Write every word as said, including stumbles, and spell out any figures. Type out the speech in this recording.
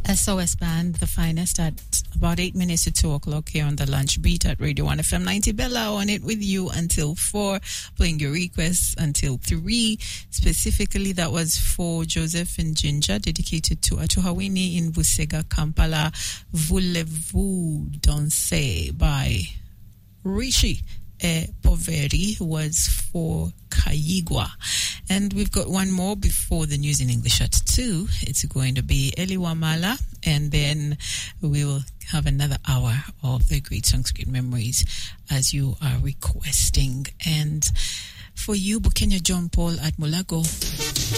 S O S Band, the finest, at about eight minutes to two o'clock here on the lunch beat at Radio one F M ninety. Bella on it with you until four, playing your requests until three. Specifically, that was for Joseph and Ginger, dedicated to Atuhawini in Busega, Kampala. Voulez-vous danser by Rishi E Poveri, who was for Kayigwa. And we've got one more before the news in English at two. It's going to be Eli Wamala, and then we will have another hour of the Great Songs, Great Memories as you are requesting. And for you, Bukenya John Paul at Mulago.